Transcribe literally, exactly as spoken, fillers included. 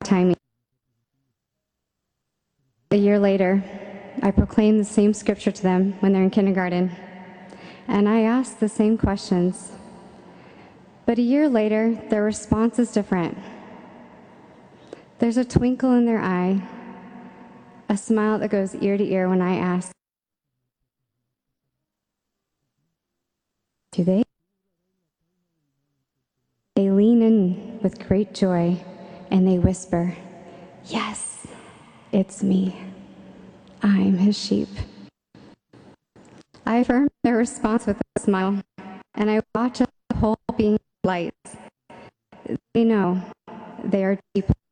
timing. A year later, I proclaim the same scripture to them when they're in kindergarten, and I ask the same questions. But a year later, their response is different. There's a twinkle in their eye, a smile that goes ear to ear when I ask, do they? They lean in with great joy and they whisper, yes, it's me. I'm his sheep. I affirm their response with a smile, and I watch as the whole being lights. They know they are deeply